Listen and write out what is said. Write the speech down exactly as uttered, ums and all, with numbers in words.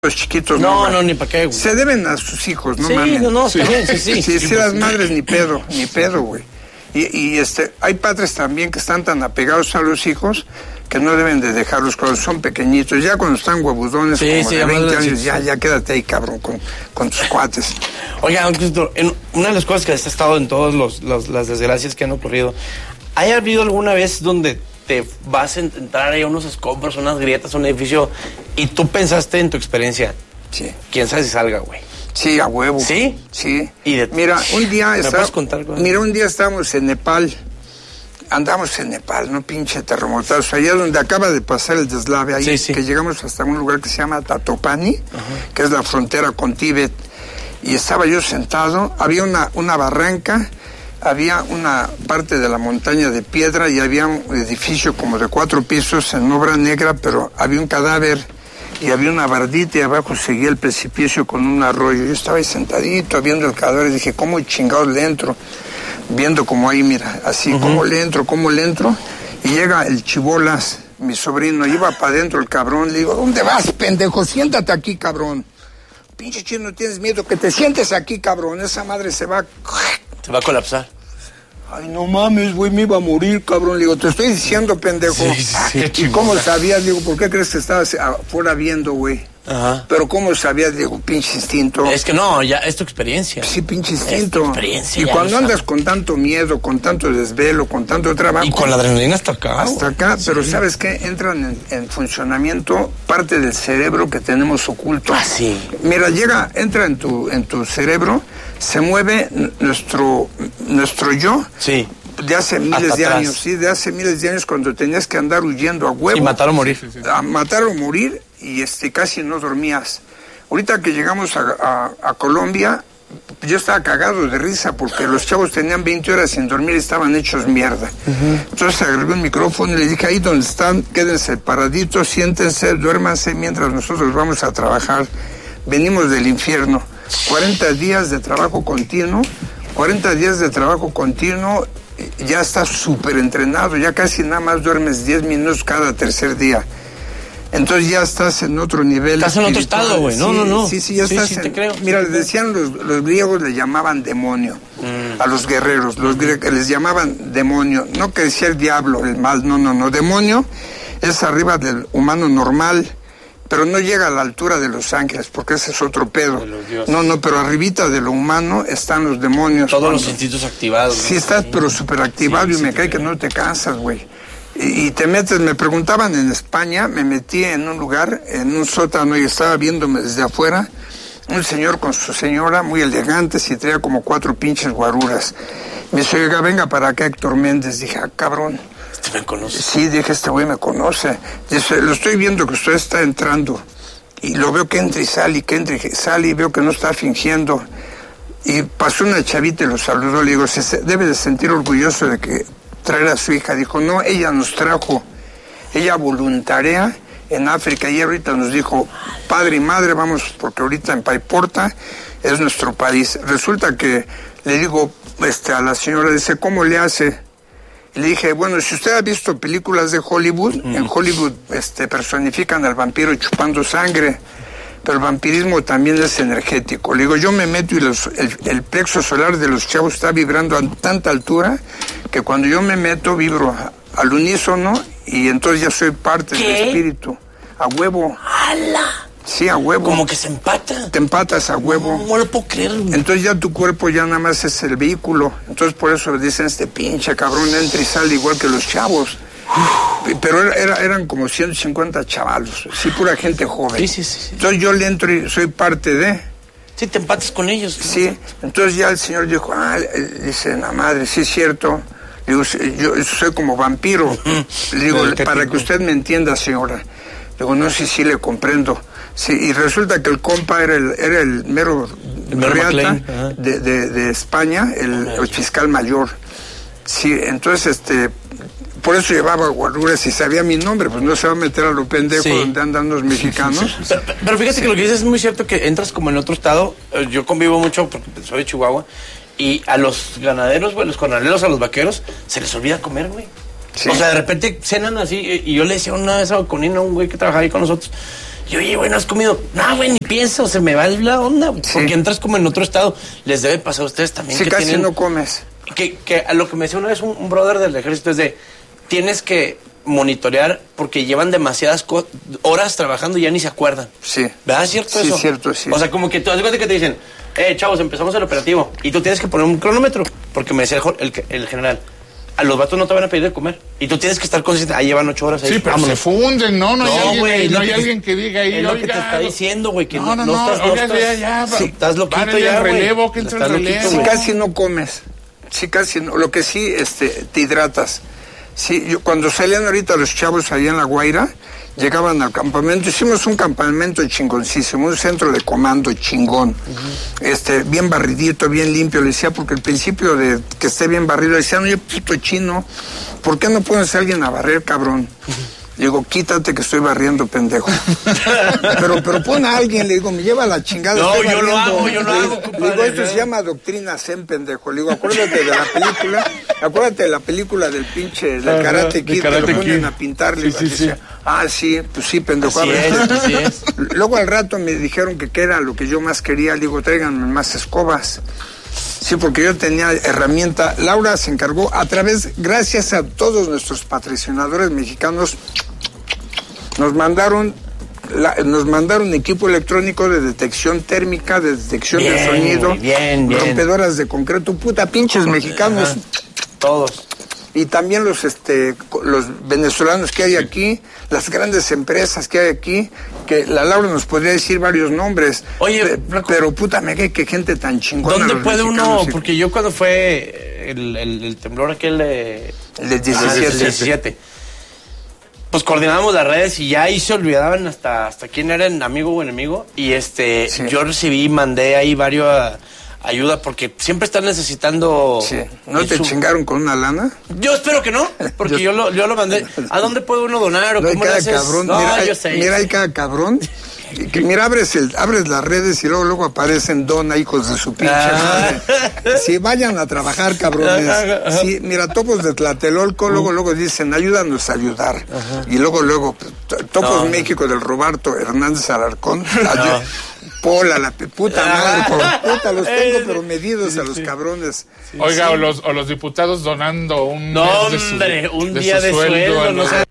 Los chiquitos no, no, no, ni para qué, güey. Se deben a sus hijos, no sí, mames. No, no, sí, sí, sí. Sí, sí, las madres ni pedo, ni pedo, güey. Y, y este, hay padres también que están tan apegados a los hijos que no deben de dejarlos cuando son pequeñitos. Ya cuando están huevudones, sí, como sí, de veinte años, sí, ya, ya quédate ahí, cabrón, con, con tus cuates. Oiga, en una de las cosas que has estado en todas los, los, las desgracias que han ocurrido, ¿hay habido alguna vez donde te vas a entrar ahí a unos escombros, unas grietas, un edificio, y tú pensaste en tu experiencia? Sí. ¿Quién sabe si salga, güey? Sí, a huevo. ¿Sí? Sí. ¿Y de... Mira, un día... ¿Me está... puedes contar, güey? Mira, un día estábamos en Nepal. Andamos en Nepal, ¿no? Pinche terremotazo. Allá donde acaba de pasar el deslave, ahí, sí, sí. Que llegamos hasta un lugar que se llama Tatopani, uh-huh. que es la frontera con Tíbet. Y estaba yo sentado, había una, una barranca, había una parte de la montaña de piedra y había un edificio como de cuatro pisos en obra negra, pero había un cadáver y había una bardita y abajo seguía el precipicio con un arroyo. Yo estaba ahí sentadito viendo el cadáver y dije, ¿cómo chingados le entro? Viendo como ahí, mira, así, uh-huh. ¿cómo le entro? ¿Cómo le entro? Y llega el Chibolas, mi sobrino, iba para adentro el cabrón, le digo, ¿dónde vas, pendejo? Siéntate aquí, cabrón. Pinche chino, no tienes miedo, que te sientes aquí, cabrón, esa madre se va... Se va a colapsar. Ay, no mames, güey, me iba a morir, cabrón. Le digo, te estoy diciendo, pendejo. Sí, sí, sí, ¿y cómo sabías? Digo, ¿por qué crees que estabas afuera viendo, güey? Ajá. Pero ¿cómo sabías? Digo, pinche instinto. Es que no, ya es tu experiencia. Sí, pinche instinto. Es tu experiencia. Y cuando andas con tanto miedo, con tanto desvelo, con tanto trabajo. Y con la adrenalina hasta acá. Hasta acá, sí. Pero ¿sabes qué? Entran en, en funcionamiento parte del cerebro que tenemos oculto. Ah, sí. Mira, llega, entra en tu, en tu cerebro, se mueve nuestro, nuestro yo. Sí. De hace miles de años, sí, de hace miles de años cuando tenías que andar huyendo a huevo. Y matar o morir. Sí, sí. A matar o morir y este casi no dormías. Ahorita que llegamos a, a, a Colombia, yo estaba cagado de risa porque los chavos tenían veinte horas sin dormir y estaban hechos mierda. Uh-huh. Entonces agarré un micrófono y le dije, ahí donde están, quédense paraditos, siéntense, duérmanse mientras nosotros vamos a trabajar. Venimos del infierno. cuarenta días de trabajo continuo, cuarenta días de trabajo continuo. Ya estás súper entrenado, ya casi nada más duermes diez minutos cada tercer día. Entonces ya estás en otro nivel. Estás en otro estado, güey. No, sí, no, no. Sí, sí, ya sí, estás sí, en... te creo. Mira, sí, les decían los, los griegos, le llamaban demonio mm. a los guerreros. Los griegos les llamaban demonio. No que decía el diablo, el mal, no, no, no. Demonio es arriba del humano normal, pero no llega a la altura de los ángeles, porque ese es otro pedo. No, no, pero arribita de lo humano están los demonios. Todos cuando... los instintos activados. Sí, ¿no? Estás, pero súper activado sí, y sí, me cae que no te cansas, güey. Y, y te metes, me preguntaban en España, me metí en un lugar, en un sótano, y estaba viéndome desde afuera, un señor con su señora, muy elegantes, y traía como cuatro pinches guaruras. Me dice, oiga, venga para acá, Héctor Méndez. Dije, ah, cabrón. ¿Este me conoce? Sí, dije, este güey me conoce. Dice, lo estoy viendo que usted está entrando. Y lo veo que entra y sale, y que entra y sale, y veo que no está fingiendo. Y pasó una chavita y lo saludó. Le digo, se debe de sentir orgulloso de que traer a su hija. Dijo, no, ella nos trajo. Ella voluntarea en África. Y ahorita nos dijo, padre y madre, vamos, porque ahorita en Paiporta es nuestro país. Resulta que le digo este, a la señora, dice, ¿cómo le hace? Y le dije, bueno, si usted ha visto películas de Hollywood, mm. en Hollywood este, personifican al vampiro chupando sangre, pero el vampirismo también es energético. Le digo, yo me meto y los, el, el plexo solar de los chavos está vibrando a tanta altura que cuando yo me meto vibro al unísono y entonces ya soy parte ¿Qué? del espíritu. A huevo. ¡Hala! Sí, a huevo. Como que se empata. Te empatas a huevo. No, no lo puedo creer. Entonces ya tu cuerpo ya nada más es el vehículo. Entonces por eso dicen, este pinche cabrón entra y sale igual que los chavos. Pero era, era, eran como ciento cincuenta chavalos. Sí, pura gente joven. Sí, sí, sí, sí. Entonces yo le entro y soy parte de... Sí, te empatas con ellos. Sí, entonces ya el señor dijo, ah, dice, la madre, sí es cierto. Le digo, yo soy como vampiro. Le digo, para que usted me entienda, señora. Le digo, no, sí, sí, le comprendo. Sí, y resulta que el compa era el, era el mero reata de, de, de España, el, el fiscal mayor. Sí, entonces, este, por eso llevaba guaruras y sabía mi nombre, pues no se va a meter a lo pendejo sí. donde andan los mexicanos. Pero, pero fíjate sí. que lo que dices es muy cierto, que entras como en otro estado. Yo convivo mucho, porque soy de Chihuahua, y a los ganaderos, güey, los jornaleros, a los vaqueros, se les olvida comer, güey. Sí. O sea, de repente cenan así, y yo le decía una vez a Conina, un güey que trabajaba ahí con nosotros, Y oye, güey, ¿no has comido? No, güey, ni pienso, se me va la onda, güey. Sí. Porque entras como en otro estado. Les debe pasar a ustedes también. Sí, que casi tienen, no comes. Que, que a lo que me decía una vez un, un brother del ejército es de, tienes que monitorear porque llevan demasiadas horas trabajando y ya ni se acuerdan. Sí. ¿Verdad? ¿Es cierto sí, eso? Sí, cierto, sí. O sea, como que tú, haz de cuenta que te dicen, eh, chavos, empezamos el operativo. Y tú tienes que poner un cronómetro. Porque me decía el, el, el general, a los vatos no te van a pedir de comer. Y tú tienes que estar consciente. Ahí llevan ocho horas ahí. Sí, pero vámonos. Se funden, ¿no? No, no hay, alguien, wey, no hay que alguien que diga ahí. Es lo que oiga, te está diciendo, güey. Que no, no, no, no. estás, Oiga, no estás, ya, ya. Sí, estás loquito ya, el relevo, güey. que entra el relevo. Sí, casi no comes. Sí, casi no. Lo que sí, este, te hidratas. Sí, yo, cuando salían ahorita los chavos allá en La Guaira, llegaban al campamento, hicimos un campamento chingoncísimo, un centro de comando chingón, uh-huh. este, bien barridito, bien limpio, le decía, porque el principio de que esté bien barrido, le decían, oye, puto chino, ¿por qué no pones a alguien a barrer, cabrón? Uh-huh. Le digo, quítate que estoy barriendo, pendejo. pero, pero pon a alguien, le digo, me lleva la chingada. No, yo barriendo. lo hago, yo lo le, hago, compadre. Le digo, esto se llama doctrina Zen, pendejo. Le digo, acuérdate de la película, acuérdate de la película del pinche, del Karate Kid, que lo ponen a pintarle. Sí, sí, sí. Ah, sí, pues sí, pendejo. Así es, así es. Luego al rato me dijeron que qué era lo que yo más quería. Le digo, tráiganme más escobas. Sí, porque yo tenía herramienta. Laura se encargó a través, gracias a todos nuestros patrocinadores mexicanos, nos mandaron la, nos mandaron equipo electrónico de detección térmica, de detección bien, de sonido, bien, bien. rompedoras de concreto, puta, pinches mexicanos. Ajá. Todos. Y también los este los venezolanos que hay aquí, las grandes empresas que hay aquí, que la Laura nos podría decir varios nombres. Oye, pero, pero puta, me que, que gente tan chingona. ¿Dónde puede uno? Y... Porque yo cuando fue el, el, el temblor aquel de... El del diecisiete. El diecisiete. Pues coordinábamos las redes y ya ahí se olvidaban hasta, hasta quién era el amigo o enemigo. Y este, sí. yo recibí, mandé ahí varios... A, ayuda, porque siempre están necesitando... Sí. ¿No te su... chingaron con una lana? Yo espero que no, porque yo, yo, lo, yo lo mandé. ¿A dónde puede uno donar o no, cómo le haces? Cabrón, no, mira, yo hay, sé. Mira, hay cada cabrón. Que, mira, abres el, abres las redes y luego luego aparecen dona, hijos de su pinche ah. madre. Sí, vayan a trabajar, cabrones. Sí, mira, topos de Tlatelolco, luego uh. luego dicen, ayúdanos a ayudar. Ajá. Y luego luego, Topos no. México del Roberto Hernández Alarcón. No. Pola, la puta madre, por puta, los tengo pero medidos sí, a los sí. cabrones. Sí, Oiga, sí. O, los, o los diputados donando un no, mes de su, hombre, un de día su de sueldo, sueldo, no sé.